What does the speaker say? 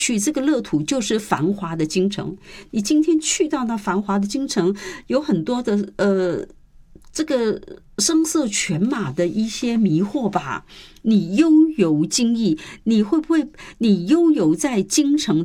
去这个乐土就是繁华的京城，你今天去到那繁华的京城，有很多的这个声色犬马的一些迷惑吧。你悠游京邑，你会不会你悠游在京城